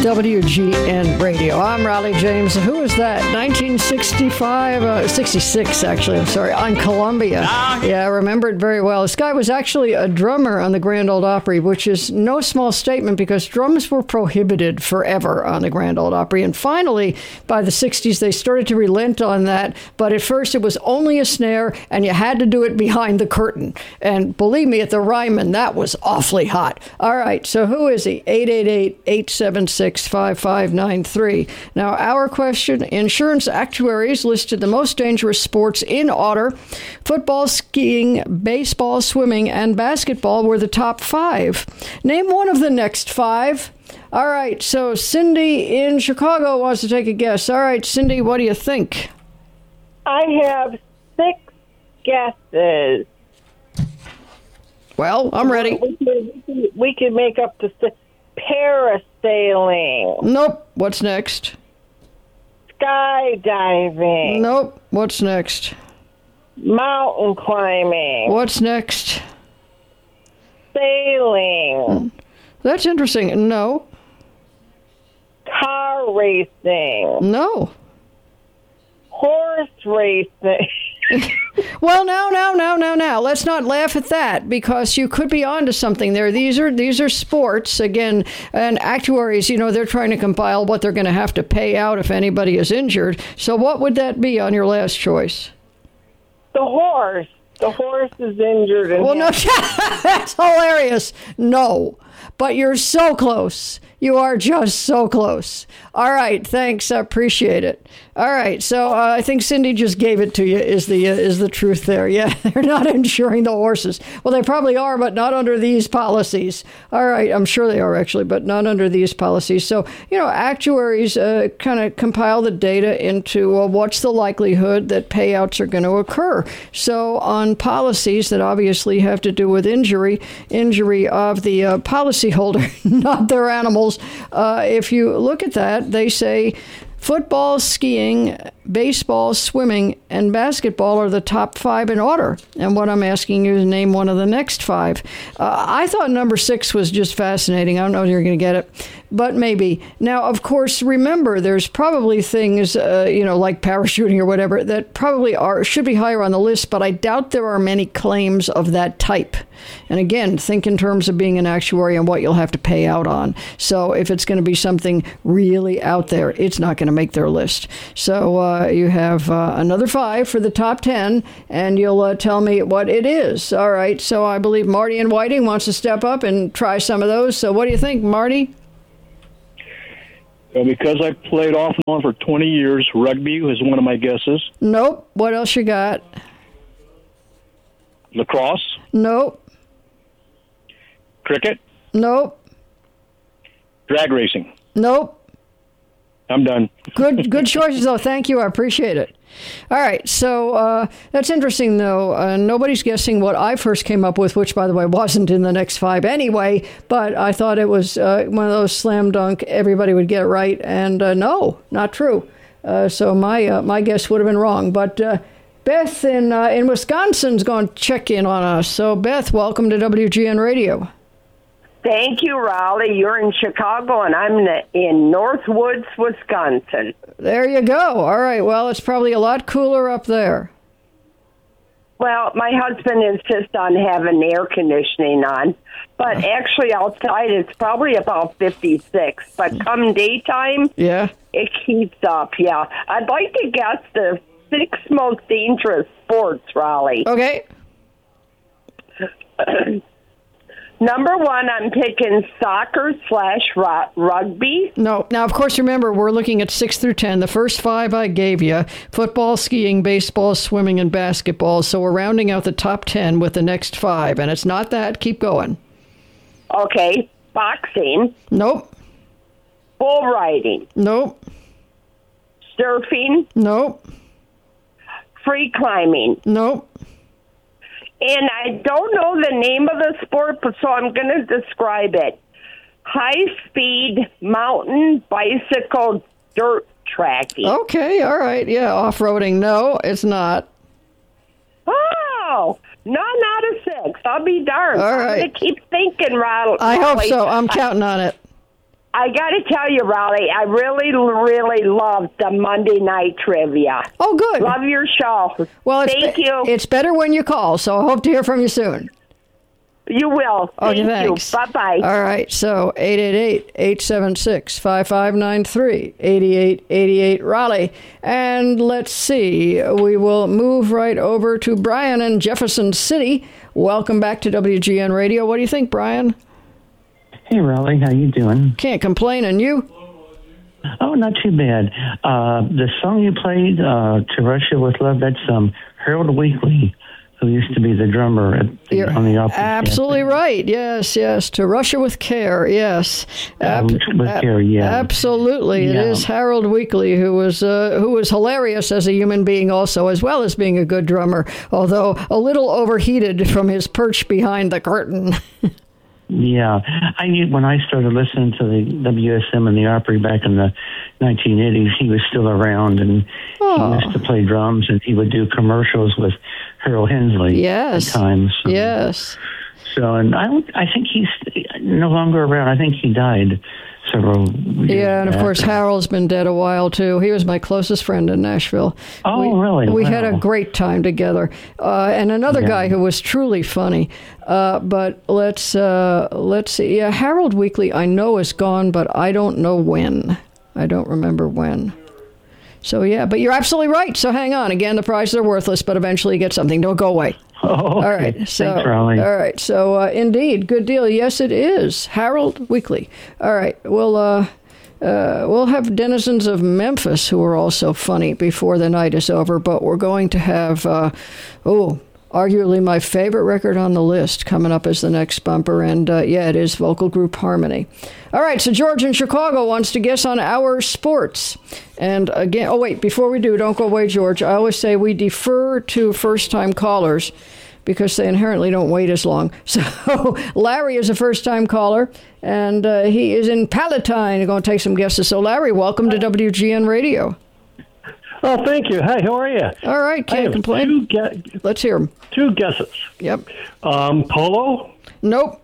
WGN Radio. I'm Raleigh James. Who is that? 66 actually, I'm sorry, on Columbia. Yeah, I remember it very well. This guy was actually a drummer on the Grand Ole Opry, which is no small statement because drums were prohibited forever on the Grand Ole Opry. And finally, by the 60s, they started to relent on that. But at first, it was only a snare, and you had to do it behind the curtain. And believe me, at the Ryman, that was awfully hot. All right, so who is he? 888-876-5593. Now, our question, insurance actuaries listed the most dangerous sports in order. Football, skiing, baseball, swimming, and basketball were the top 5. Name one of the next 5. All right, so Cindy in Chicago wants to take a guess. All right, Cindy, what do you think? I have 6 guesses. Well, I'm ready. We can make up to 6. Parasailing. Nope. What's next? Skydiving. Nope. What's next? Mountain climbing. What's next? Sailing. That's interesting. No. Car racing. No. Horse racing. Well, now. Let's not laugh at that because you could be onto something there. These are sports, again, and actuaries, they're trying to compile what they're going to have to pay out if anybody is injured. So what would that be on your last choice? The horse. The horse is injured. Well, no, that's hilarious. No, but you're so close. You are just so close. All right, thanks. I appreciate it. All right, so I think Cindy just gave it to you. Is the truth there? Yeah, they're not insuring the horses. Well, they probably are, but not under these policies. All right, I'm sure they are actually, but not under these policies. So actuaries kind of compile the data into what's the likelihood that payouts are going to occur. So on policies that obviously have to do with injury of the policyholder, not their animals. If you look at that, they say football, skiing, baseball, swimming, and basketball are the top 5 in order. And what I'm asking you is name one of the next 5. I thought number 6 was just fascinating. I don't know if you're going to get it, but maybe. Now, of course, remember, there's probably things, like parachuting or whatever, that probably should be higher on the list, but I doubt there are many claims of that type. And again, think in terms of being an actuary and what you'll have to pay out on. So if it's going to be something really out there, it's not going to make their list. So you have another 5 for the top 10, and you'll tell me what it is. All right, so I believe Marty in Whiting wants to step up and try some of those. So what do you think, Marty? Because I played off and on for 20 years, rugby was one of my guesses. Nope. What else you got? Lacrosse? Nope. Cricket? Nope. Drag racing? Nope. I'm done. Good choices, though. Thank you. I appreciate it. All right. So that's interesting, though. Nobody's guessing what I first came up with, which, by the way, wasn't in the next 5 anyway. But I thought it was one of those slam dunk, everybody would get it right. And no, not true. So my guess would have been wrong. But Beth in Wisconsin's going to check in on us. So, Beth, welcome to WGN Radio. Thank you, Raleigh. You're in Chicago, and I'm in Northwoods, Wisconsin. There you go. All right. Well, it's probably a lot cooler up there. Well, my husband insists on having air conditioning on, but actually outside it's probably about 56. But come daytime, yeah, it keeps up. Yeah, I'd like to guess the 6 most dangerous sports, Raleigh. Okay. Number 1, I'm picking soccer/rugby. No. Now, of course, remember, we're looking at 6 through 10. The first 5 I gave you, football, skiing, baseball, swimming, and basketball. So we're rounding out the top 10 with the next 5. And it's not that. Keep going. Okay. Boxing. Nope. Bull riding. Nope. Surfing. Nope. Free climbing. Nope. And I don't know the name of the sport, so I'm going to describe it. High-speed mountain bicycle dirt tracking. Okay, all right. Yeah, off-roading. No, it's not. Oh, none out of 6. I'll be darned. All right. I'm going to keep thinking, Ronald. I hope so. I'm counting on it. I got to tell you, Raleigh, I really, really loved the Monday night trivia. Oh, good. Love your show. Well, thank you. It's better when you call, so I hope to hear from you soon. You will. Okay, Thank thanks. you. Bye-bye. All right, so 888-876-5593, 8888 Raleigh. And let's see, we will move right over to Brian in Jefferson City. Welcome back to WGN Radio. What do you think, Brian? Hey, Raleigh, how you doing? Can't complain, and you? Oh, not too bad. The song you played, To Russia with Love, that's Harold Weekly, who used to be the drummer on the opera. Absolutely right. Yes. To Russia with Care. Yes. With Care, yeah. Absolutely. Yeah. It is Harold Weekly, who was hilarious as a human being also, as well as being a good drummer, although a little overheated from his perch behind the curtain. Yeah. When I started listening to the WSM and the Opry back in the 1980s, he was still around, and he used to play drums, and he would do commercials with Harold Hensley at times. Yes. So, and I think he's no longer around. I think he died several years and of back. course Harold's been dead a while too. He was my closest friend in Nashville. Really? We Wow. had a great time together. And another guy who was truly funny. But let's see. Yeah, Harold Weekly I know is gone, but I don't know when. I don't remember when. So yeah, but you're absolutely right. So hang on. Again, the prizes are worthless, but eventually you get something. Don't go away. Oh, okay. All right. So, thanks, Raleigh. all right. So, indeed, good deal. Yes, it is Harold Weekly. All right. We'll have denizens of Memphis who are also funny before the night is over. But we're going to have, arguably my favorite record on the list coming up as the next bumper. And it is vocal group Harmony. All right. So George in Chicago wants to guess on our sports. And again, before we do, don't go away, George. I always say we defer to first-time callers because they inherently don't wait as long. So Larry is a first-time caller, and he is in Palatine. We're going to take some guesses. So Larry, welcome to WGN Radio. Oh, thank you. Hi, how are you? All right, can't complain. Let's hear them. 2 guesses. Yep. Polo? Nope.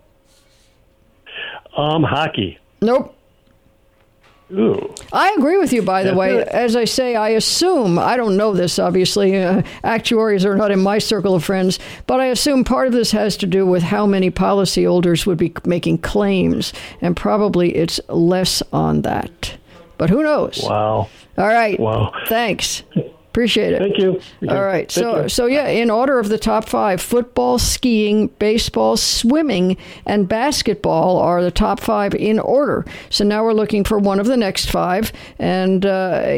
Hockey? Nope. Ooh. I agree with you, by the way. As I say, I assume, I don't know this, obviously, actuaries are not in my circle of friends, but I assume part of this has to do with how many policyholders would be making claims, and probably it's less on that. But who knows? Wow. All right. Wow. Thanks. Appreciate it. Thank you. All right. Thank you. So in order of the top 5, football, skiing, baseball, swimming, and basketball are the top 5 in order. So now we're looking for one of the next 5. And